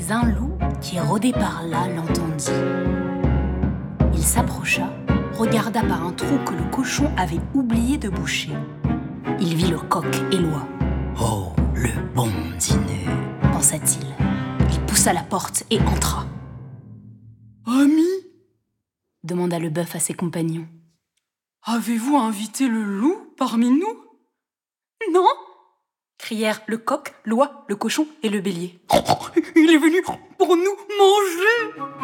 Mais un loup qui rôdait par là l'entendit. Il s'approcha, regarda par un trou que le cochon avait oublié de boucher. Il vit le coq et l'oie. « Oh, le bon dîner !» pensa-t-il. Il poussa la porte et entra. « Ami ?» demanda le bœuf à ses compagnons. « Avez-vous invité le loup parmi nous ?»« Non !» crièrent le coq, l'oie, le cochon et le bélier. « Il est venu pour nous manger !»